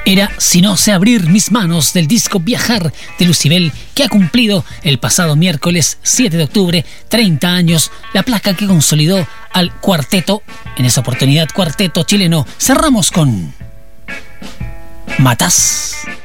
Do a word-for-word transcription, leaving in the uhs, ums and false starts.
Era Si no sé abrir mis manos, del disco Viajar de Lucybell, que ha cumplido el pasado miércoles siete de octubre treinta años, la placa que consolidó al cuarteto, en esa oportunidad cuarteto chileno. Cerramos con Matás.